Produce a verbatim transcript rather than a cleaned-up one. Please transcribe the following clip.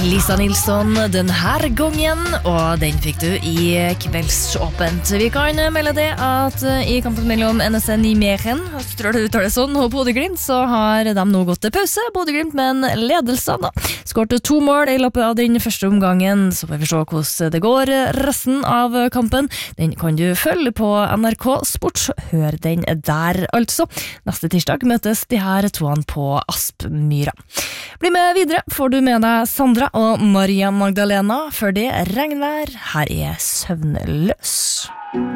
Lisa Nilsson den her gangen, og den fikk du i Kveldsåpent. Vi kan melde det at i kampen mellom N S N Nijmegen, jeg tror det uttaler sånn, og Bodø-Glimt, så har de nå gått til pause. Bodø-Glimt med en ledelse da. Skårte to mål i løpet av den første omgangen, så får vi se hvordan det går resten av kampen. Den kan du følge på N R K Sport. Hør den der altså. Neste tirsdag møtes de her toene på Aspmyra. Bli med videre, får du med deg Sandra og Maria Magdalena. Før det regnvær, her er Søvnløs.